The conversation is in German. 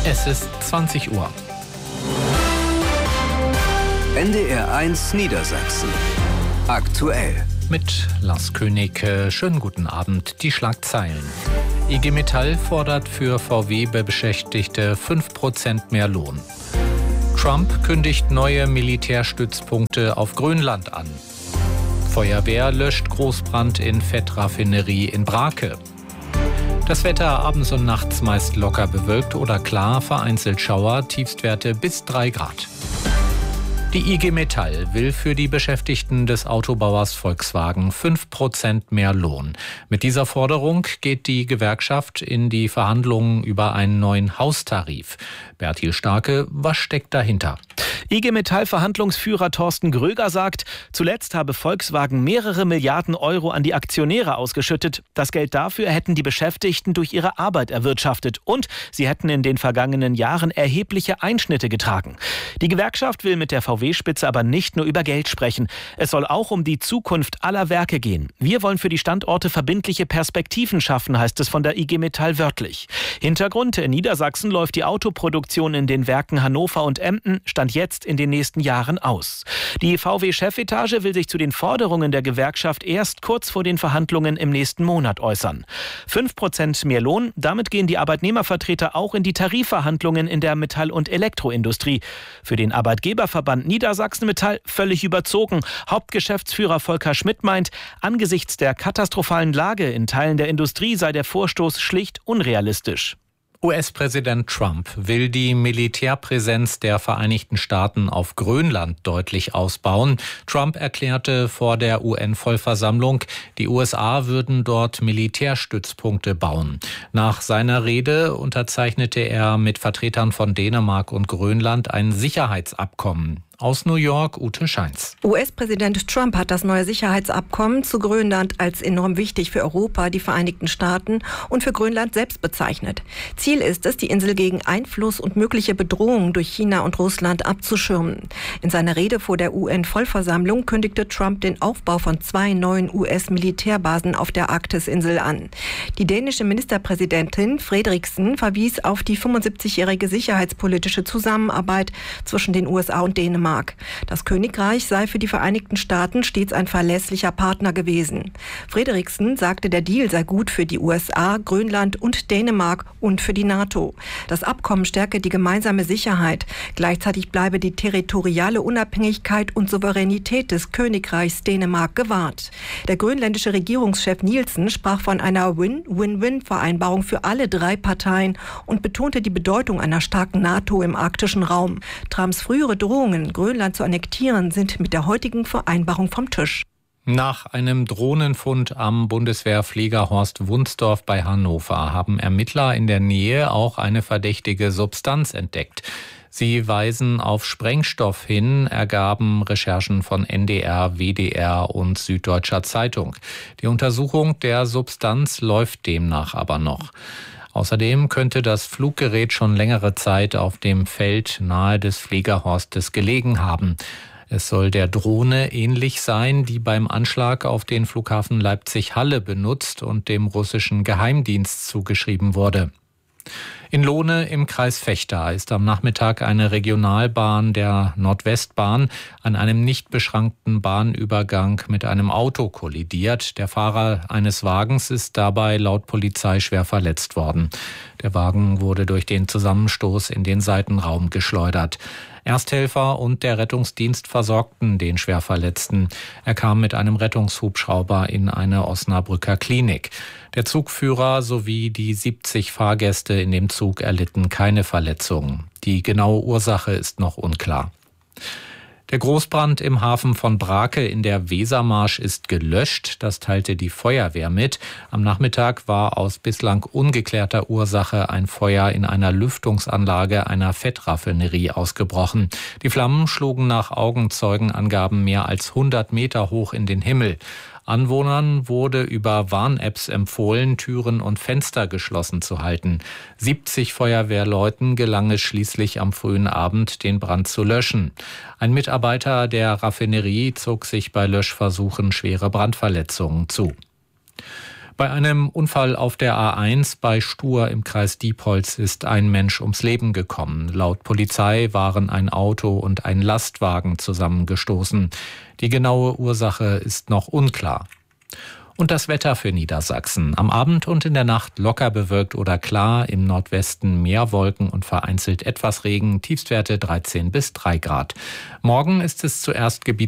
Es ist 20 Uhr. NDR 1 Niedersachsen. Aktuell. Mit Lars König. Schönen guten Abend. Die Schlagzeilen. IG Metall fordert für VW-Beschäftigte 5% mehr Lohn. Trump kündigt neue Militärstützpunkte auf Grönland an. Feuerwehr löscht Großbrand in Fettraffinerie in Brake. Das Wetter abends und nachts meist locker bewölkt oder klar, vereinzelt Schauer, Tiefstwerte bis 3 Grad. Die IG Metall will für die Beschäftigten des Autobauers Volkswagen 5% mehr Lohn. Mit dieser Forderung geht die Gewerkschaft in die Verhandlungen über einen neuen Haustarif. Bertil Starke, was steckt dahinter? IG Metall-Verhandlungsführer Thorsten Gröger sagt, zuletzt habe Volkswagen mehrere Milliarden Euro an die Aktionäre ausgeschüttet. Das Geld dafür hätten die Beschäftigten durch ihre Arbeit erwirtschaftet und sie hätten in den vergangenen Jahren erhebliche Einschnitte getragen. Die Gewerkschaft will mit der VW-Spitze aber nicht nur über Geld sprechen. Es soll auch um die Zukunft aller Werke gehen. Wir wollen für die Standorte verbindliche Perspektiven schaffen, heißt es von der IG Metall wörtlich. Hintergrund: in Niedersachsen läuft die Autoproduktion in den Werken Hannover und Emden Stand jetzt in den nächsten Jahren aus. Die VW-Chefetage will sich zu den Forderungen der Gewerkschaft erst kurz vor den Verhandlungen im nächsten Monat äußern. 5% mehr Lohn, damit gehen die Arbeitnehmervertreter auch in die Tarifverhandlungen in der Metall- und Elektroindustrie. Für den Arbeitgeberverband Niedersachsen Metall völlig überzogen. Hauptgeschäftsführer Volker Schmidt meint, angesichts der katastrophalen Lage in Teilen der Industrie sei der Vorstoß schlicht unrealistisch. US-Präsident Trump will die Militärpräsenz der Vereinigten Staaten auf Grönland deutlich ausbauen. Trump erklärte vor der UN-Vollversammlung, die USA würden dort Militärstützpunkte bauen. Nach seiner Rede unterzeichnete er mit Vertretern von Dänemark und Grönland ein Sicherheitsabkommen. Aus New York, Ute Scheins. US-Präsident Trump hat das neue Sicherheitsabkommen zu Grönland als enorm wichtig für Europa, die Vereinigten Staaten und für Grönland selbst bezeichnet. Ziel ist es, die Insel gegen Einfluss und mögliche Bedrohungen durch China und Russland abzuschirmen. In seiner Rede vor der UN-Vollversammlung kündigte Trump den Aufbau von 2 neuen US-Militärbasen auf der Arktisinsel an. Die dänische Ministerpräsidentin Frederiksen verwies auf die 75-jährige sicherheitspolitische Zusammenarbeit zwischen den USA und Dänemark. Das Königreich sei für die Vereinigten Staaten stets ein verlässlicher Partner gewesen. Frederiksen sagte, der Deal sei gut für die USA, Grönland und Dänemark und für die NATO. Das Abkommen stärke die gemeinsame Sicherheit. Gleichzeitig bleibe die territoriale Unabhängigkeit und Souveränität des Königreichs Dänemark gewahrt. Der grönländische Regierungschef Nielsen sprach von einer Win-Win-Win-Vereinbarung für alle 3 Parteien und betonte die Bedeutung einer starken NATO im arktischen Raum. Trumps frühere Drohungen, Grönland zu annektieren, sind mit der heutigen Vereinbarung vom Tisch. Nach einem Drohnenfund am Bundeswehrfliegerhorst Wunsdorf bei Hannover haben Ermittler in der Nähe auch eine verdächtige Substanz entdeckt. Sie weisen auf Sprengstoff hin, ergaben Recherchen von NDR, WDR und Süddeutscher Zeitung. Die Untersuchung der Substanz läuft demnach aber noch. Außerdem könnte das Fluggerät schon längere Zeit auf dem Feld nahe des Fliegerhorstes gelegen haben. Es soll der Drohne ähnlich sein, die beim Anschlag auf den Flughafen Leipzig-Halle benutzt und dem russischen Geheimdienst zugeschrieben wurde. In Lohne im Kreis Vechta ist am Nachmittag eine Regionalbahn der Nordwestbahn an einem nicht beschrankten Bahnübergang mit einem Auto kollidiert. Der Fahrer eines Wagens ist dabei laut Polizei schwer verletzt worden. Der Wagen wurde durch den Zusammenstoß in den Seitenraum geschleudert. Ersthelfer und der Rettungsdienst versorgten den Schwerverletzten. Er kam mit einem Rettungshubschrauber in eine Osnabrücker Klinik. Der Zugführer sowie die 70 Fahrgäste in dem Zug erlitten keine Verletzungen. Die genaue Ursache ist noch unklar. Der Großbrand im Hafen von Brake in der Wesermarsch ist gelöscht. Das teilte die Feuerwehr mit. Am Nachmittag war aus bislang ungeklärter Ursache ein Feuer in einer Lüftungsanlage einer Fettraffinerie ausgebrochen. Die Flammen schlugen nach Augenzeugenangaben mehr als 100 Meter hoch in den Himmel. Anwohnern wurde über Warn-Apps empfohlen, Türen und Fenster geschlossen zu halten. 70 Feuerwehrleuten gelang es schließlich am frühen Abend, den Brand zu löschen. Ein Mitarbeiter der Raffinerie zog sich bei Löschversuchen schwere Brandverletzungen zu. Bei einem Unfall auf der A1 bei Stur im Kreis Diepholz ist ein Mensch ums Leben gekommen. Laut Polizei waren ein Auto und ein Lastwagen zusammengestoßen. Die genaue Ursache ist noch unklar. Und das Wetter für Niedersachsen. Am Abend und in der Nacht locker bewölkt oder klar, im Nordwesten mehr Wolken und vereinzelt etwas Regen, Tiefstwerte 13 bis 3 Grad. Morgen ist es zuerst Gebiete